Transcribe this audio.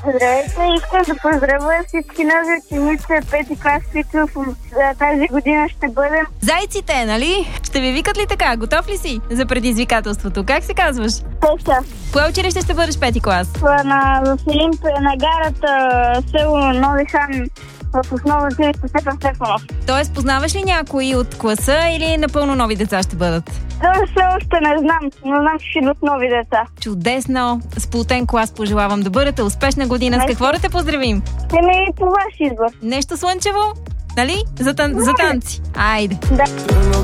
Здравейте, искам да поздравя всички нови ученици от 5-ти клас, които тази година ще бъдем. Зайците, нали? Ще ви викат ли така? Готов ли си за предизвикателството? Как се казваш? Пеша. В кое училище ще бъдеш 5-ти клас? В Олимп, на гарата, село Нови хан, в основно училище Стефан Стефанов. Тоест, познаваш ли някои от класа или напълно нови деца ще бъдат? Това все още не знам, но знам, че ще идват нови деца. Чудесно! Сплотен клас пожелавам да бъдете. Успешна година. С какво да те поздравим? По ваш избор. Нещо слънчево? Нали? За танци. Айде! Да.